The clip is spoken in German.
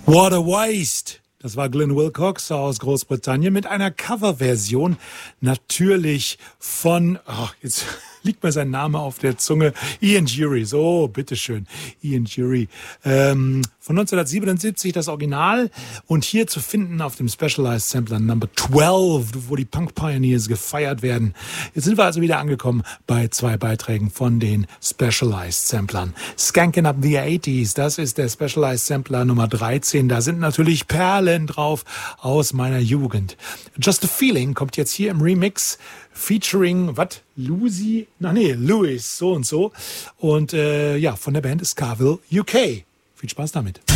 What a Waste! Das war Glenn Wilcox aus Großbritannien mit einer Coverversion natürlich von, jetzt liegt mir sein Name auf der Zunge, Ian Dury, so, bitteschön, Ian Dury, von 1977 das Original und hier zu finden auf dem Specialized Sampler Number 12, wo die Punk Pioneers gefeiert werden. Jetzt sind wir also wieder angekommen bei 2 Beiträgen von den Specialized Samplern. Skankin' Up the 80s, das ist der Specialized Sampler Nummer 13, da sind natürlich Perlen drauf aus meiner Jugend. Just a Feeling kommt jetzt hier im Remix featuring, Louis, so und so. Und von der Band Scarville UK. Viel Spaß damit.